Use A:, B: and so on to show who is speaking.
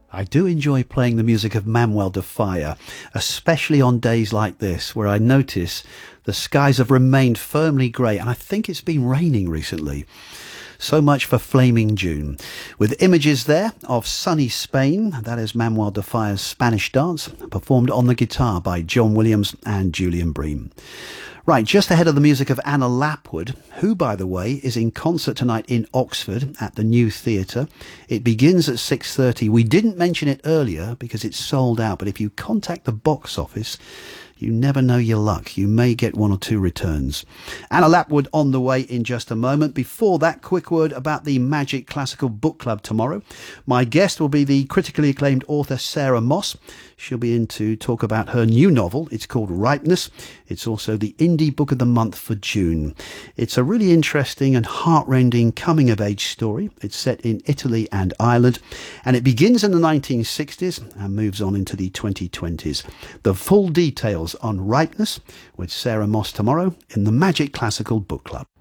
A: I do enjoy playing the music of Manuel de Falla, especially on days like this where I notice the skies have remained firmly grey and I think it's been raining recently. So much for Flaming June. With images there of sunny Spain, that is Manuel de Falla's Spanish dance, performed on the guitar by John Williams and Julian Bream. Right, just ahead of the music of Anna Lapwood, who, by the way, is in concert tonight in Oxford at the New Theatre. It begins at 6:30. We didn't mention it earlier because it's sold out, but if you contact the box office, you never know your luck. You may get one or two returns. Anna Lapwood on the way in just a moment. Before that, quick word about the Magic Classical Book Club tomorrow. My guest will be the critically acclaimed author Sarah Moss. She'll be in to talk about her new novel. It's called Ripeness. It's also the Indie Book of the Month for June. It's a really interesting and heartrending coming-of-age story. It's set in Italy and Ireland, and it begins in the 1960s and moves on into the 2020s. The full details on Ripeness with Sarah Moss tomorrow in the Magic Classical Book Club.